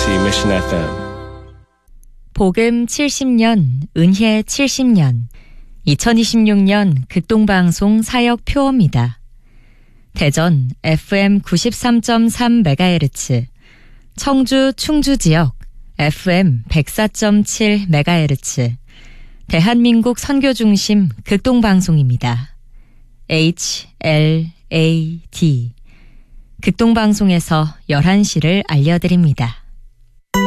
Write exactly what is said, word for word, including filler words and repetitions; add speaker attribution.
Speaker 1: 케이비에스 Mission 에프엠.
Speaker 2: 복음 칠십 년, 은혜 칠십 년, 이천이십육 년 극동방송 사역 표어입니다. 대전 에프엠 구십삼 점 삼 메가헤르츠, 청주 충주 지역 에프엠 백사 점 칠 메가헤르츠, 대한민국 선교중심 극동방송입니다. 에이치 엘 에이 디, 극동방송에서 열한 시를 알려드립니다.